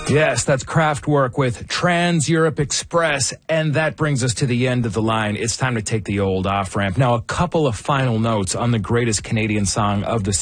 Yes, that's Kraftwerk with Trans-Europe Express, and that brings us to the end of the line. It's time to take the old off-ramp. Now, a couple of final notes on the greatest Canadian song of the